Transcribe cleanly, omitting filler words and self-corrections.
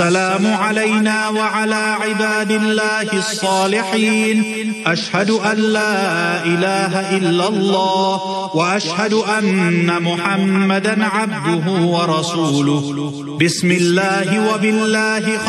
السلام علينا وعلى عباد الله الصالحين. أشهد أن لا إله إلا الله وأشهد أن محمدا عبده ورسوله. بسم الله وبالله